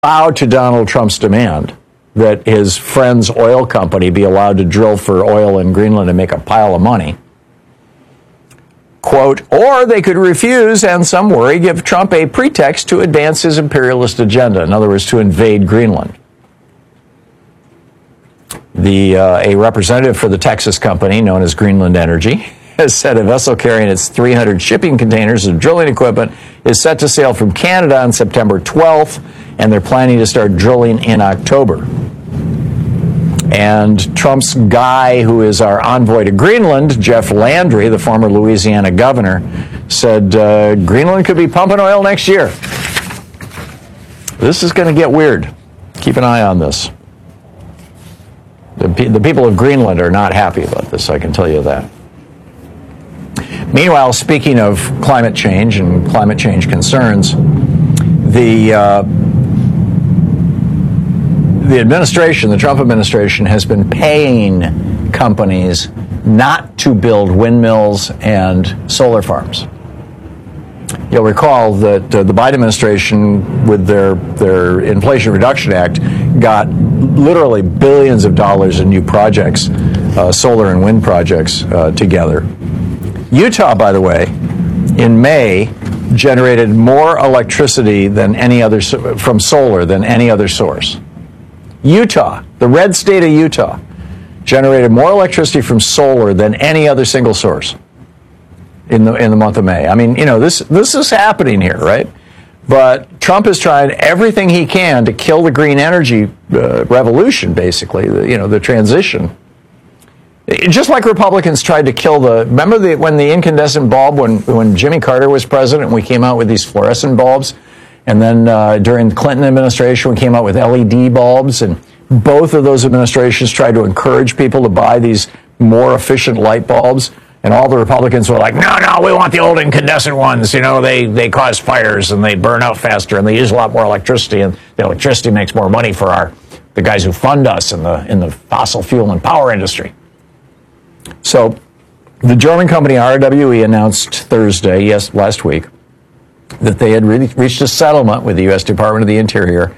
bow to Donald Trump's demand that his friend's oil company be allowed to drill for oil in Greenland and make a pile of money. Quote, or they could refuse and, some worry, give Trump a pretext to advance his imperialist agenda, in other words, to invade Greenland. A representative for the Texas company, known as Greenland Energy, has said a vessel carrying its 300 shipping containers of drilling equipment is set to sail from Canada on September 12th, and they're planning to start drilling in October. And Trump's guy, who is our envoy to Greenland, Jeff Landry, the former Louisiana governor, said Greenland could be pumping oil next year. This is going to get weird. Keep an eye on this. The people of Greenland are not happy about this, I can tell you that. Meanwhile, speaking of climate change and climate change concerns, the administration, the Trump administration, has been paying companies not to build windmills and solar farms. You'll recall that the Biden administration, with their Inflation Reduction Act, got literally billions of dollars in new projects, solar and wind projects together. Utah, by the way, in May, generated more electricity than any other from solar than any other source. Utah, the red state of Utah, generated more electricity from solar than any other single source in the month of May. I mean, you know, this is happening here, right? But Trump has tried everything he can to kill the green energy revolution, basically, the transition. Just like Republicans tried to kill remember when the incandescent bulb, when Jimmy Carter was president, and we came out with these fluorescent bulbs, and then during the Clinton administration, we came out with LED bulbs, and both of those administrations tried to encourage people to buy these more efficient light bulbs, and all the Republicans were like, no, we want the old incandescent ones. They cause fires, and they burn out faster, and they use a lot more electricity, and the electricity makes more money for the guys who fund us in the fossil fuel and power industry. So the German company RWE announced Thursday, last week, that they had reached a settlement with the U.S. Department of the Interior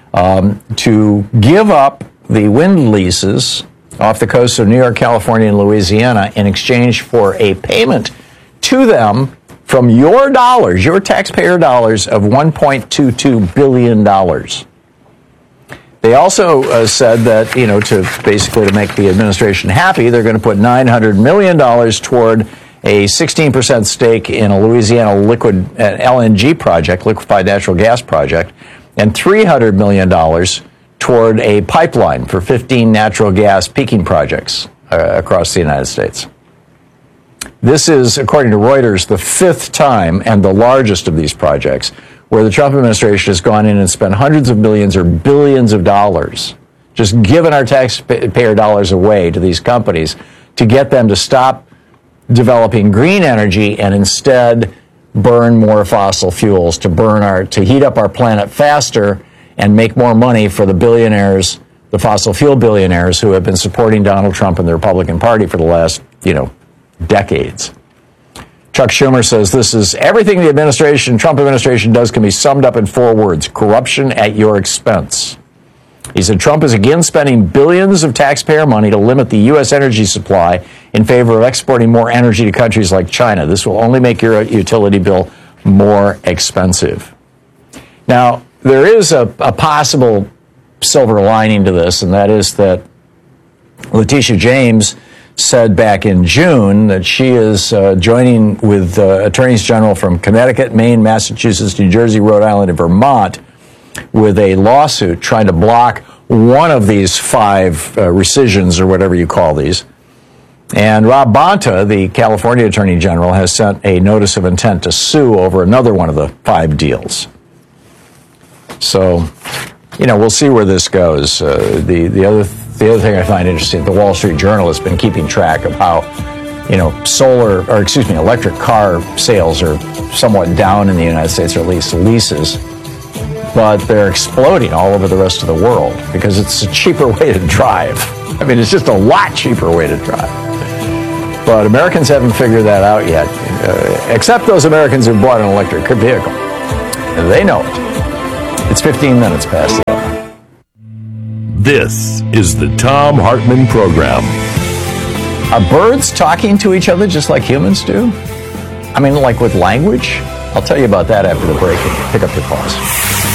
to give up the wind leases off the coasts of New York, California, and Louisiana in exchange for a payment to them from your dollars, your taxpayer dollars, of $1.22 billion. They also said that, to make the administration happy, they're going to put $900 million toward a 16% stake in a Louisiana liquid LNG project, liquefied natural gas project, and $300 million toward a pipeline for 15 natural gas peaking projects across the United States. This is, according to Reuters, the fifth time and the largest of these projects where the Trump administration has gone in and spent hundreds of millions or billions of dollars, just giving our taxpayer dollars away to these companies to get them to stop developing green energy and instead burn more fossil fuels, to heat up our planet faster and make more money for the billionaires, the fossil fuel billionaires who have been supporting Donald Trump and the Republican Party for the last, decades. Chuck Schumer says this is everything the Trump administration does can be summed up in 4 words: corruption at your expense. He said Trump is again spending billions of taxpayer money to limit the U.S. energy supply in favor of exporting more energy to countries like China. This will only make your utility bill more expensive. Now, there is a possible silver lining to this, and that is that Letitia James said back in June that she is joining with attorneys general from Connecticut, Maine, Massachusetts, New Jersey, Rhode Island, and Vermont with a lawsuit trying to block one of these 5 rescissions, or whatever you call these. And Rob Bonta, the California Attorney General, has sent a notice of intent to sue over another one of the 5 deals. So, we'll see where this goes. The other thing I find interesting, the Wall Street Journal has been keeping track of how, electric car sales are somewhat down in the United States, or at least leases, but they're exploding all over the rest of the world because it's a cheaper way to drive. I mean, it's just a lot cheaper way to drive. But Americans haven't figured that out yet, except those Americans who bought an electric vehicle. They know it. It's 15 minutes past the hour. This is the Thom Hartmann Program. Are birds talking to each other just like humans do? I mean, like with language? I'll tell you about that after the break and pick up your calls.